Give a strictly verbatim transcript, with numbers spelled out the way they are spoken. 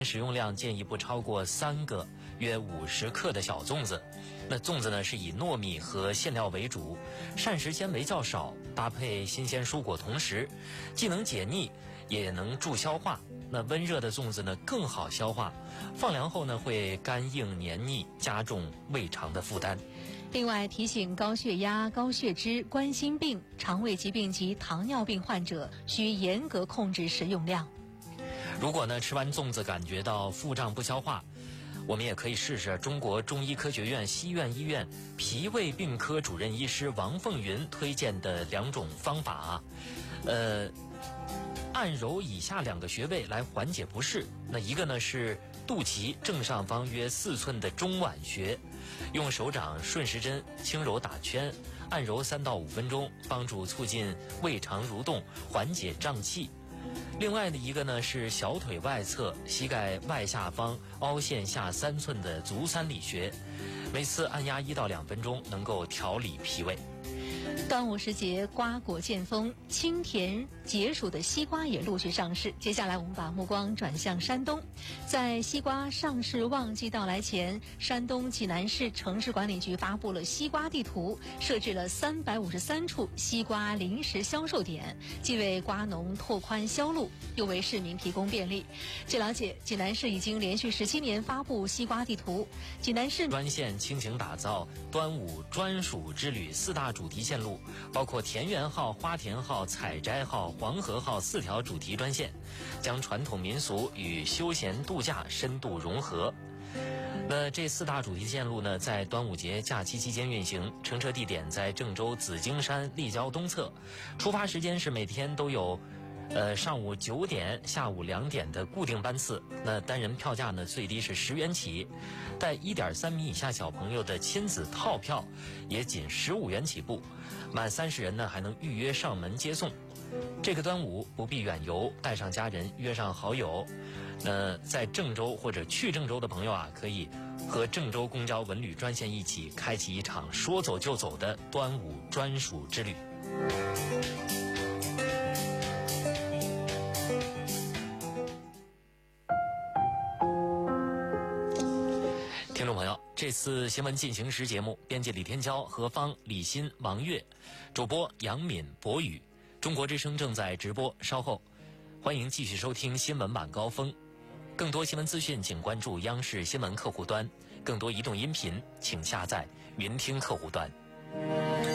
食用量建议不超过三个约五十克的小粽子。那粽子呢是以糯米和馅料为主，膳食纤维较少，搭配新鲜蔬果同食，既能解腻，也能助消化。那温热的粽子呢更好消化，放凉后呢会干硬黏腻，加重胃肠的负担。 另外提醒高血压、高血脂、冠心病、肠胃疾病及糖尿病患者需严格控制食用量。 如果呢吃完粽子感觉到腹胀不消化，我们也可以试试中国中医科学院西苑医院脾胃病科主任医师王凤云推荐的两种方法啊，呃，按揉以下两个穴位来缓解不适。那一个呢是肚脐正上方约四寸的中脘穴，用手掌顺时针轻柔打圈，按揉三到五分钟，帮助促进胃肠蠕动，缓解胀气。另外的一个呢是小腿外侧膝盖外下方凹陷下三寸的足三里穴，每次按压一到两分钟，能够调理脾胃。 端午时节，瓜果渐丰，清甜解暑的西瓜也陆续上市。接下来我们把目光转向山东，在西瓜上市旺季到来前，山东济南市城市管理局发布了西瓜地图，设置了三百五十三处西瓜临时销售点，既为瓜农拓宽销路，又为市民提供便利。据了解，济南市已经连续十七年发布西瓜地图。济南市专线倾情打造端午专属之旅四大主题线路，包括田园号、花田号、采摘号、黄河号四条主题专线，将传统民俗与休闲度假深度融合。那这四大主题线路呢，在端午节假期期间运行，乘车地点在郑州紫荆山立交东侧，出发时间是每天都有呃，上午九点、下午两点的固定班次。那单人票价呢，最低是十元起，带一点三米以下小朋友的亲子套票也仅十五元起步，满三十人呢还能预约上门接送。这个端午不必远游，带上家人，约上好友。那在郑州或者去郑州的朋友啊，可以和郑州公交文旅专线一起开启一场说走就走的端午专属之旅。听众朋友，这次新闻进行时节目，编辑李天骄、何芳、李欣、王悦，主播杨敏、博宇。中国之声正在直播，稍后欢迎继续收听新闻晚高峰。更多新闻资讯，请关注央视新闻客户端；更多移动音频，请下载云听客户端。